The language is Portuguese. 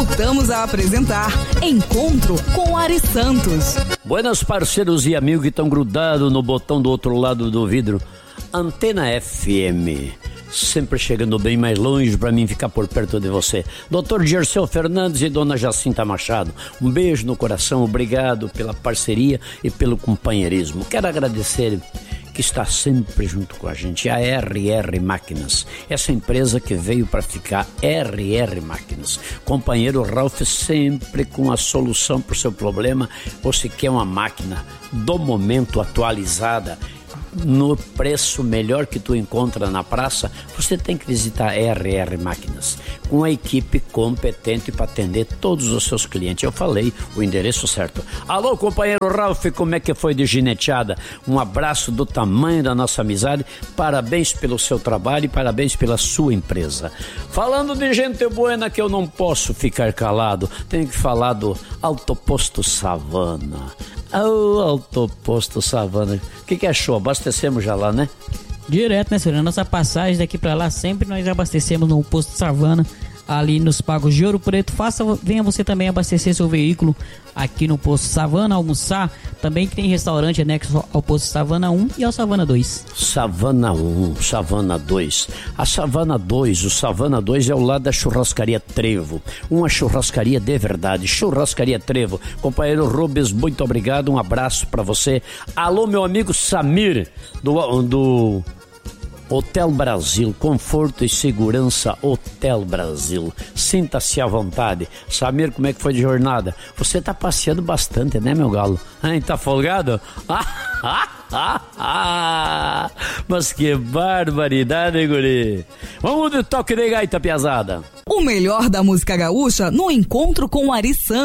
Voltamos a apresentar Encontro com Ari Santos. Buenas, parceiros e amigos que estão grudados no botão do outro lado do vidro. Antena FM, sempre chegando bem mais longe para mim ficar por perto de você. Dr. Dirceu Fernandes e Dona Jacinta Machado, um beijo no coração, obrigado pela parceria e pelo companheirismo. Quero agradecer que está sempre junto com a gente, a RR Máquinas, essa empresa que veio para ficar, RR Máquinas. Companheiro Ralph sempre com a solução para o seu problema, ou se quer uma máquina do momento atualizada, no preço melhor que tu encontra na praça, você tem que visitar RR Máquinas, com a equipe competente para atender todos os seus clientes. Eu falei o endereço certo. Alô, companheiro Ralph, como é que foi de gineteada? Um abraço do tamanho da nossa amizade, parabéns pelo seu trabalho e parabéns pela sua empresa. Falando de gente buena, que eu não posso ficar calado, tenho que falar do Autoposto Savana. Oh, Autoposto Savana, o que achou? Abastecemos já lá, né? Direto, né, senhor? Nossa passagem daqui pra lá, sempre nós abastecemos no Posto Savana, ali nos Pagos de Ouro Preto. Venha você também abastecer seu veículo aqui no Posto Savana, almoçar. Também tem restaurante anexo ao Posto Savana 1 e ao Savana 2. Savana 1, Savana 2. A Savana 2, o Savana 2 é ao lado da Churrascaria Trevo. Uma churrascaria de verdade, Churrascaria Trevo. Companheiro Rubens, muito obrigado, um abraço pra você. Alô, meu amigo Samir, do Hotel Brasil, conforto e segurança, Hotel Brasil. Sinta-se à vontade. Samir, como é que foi de jornada? Você tá passeando bastante, né, meu galo? Hein, tá folgado? Mas que barbaridade, hein, guri? Vamos de toque de gaita, piazada. O melhor da música gaúcha no Encontro com Ari Santos.